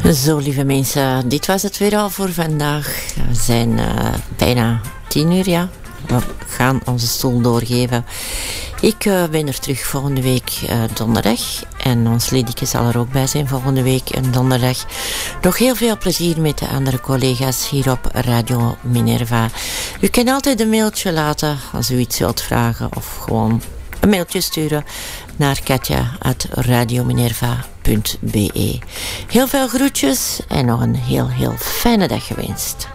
Zo, lieve mensen, dit was het weer al voor vandaag. We zijn bijna 10:00, ja. We gaan onze stoel doorgeven. Ik ben er terug volgende week donderdag. En ons Lidike zal er ook bij zijn volgende week en donderdag. Nog heel veel plezier met de andere collega's hier op Radio Minerva. U kan altijd een mailtje laten als u iets wilt vragen. Of gewoon een mailtje sturen naar katja@radiominerva.be. Heel veel groetjes en nog een heel fijne dag gewenst.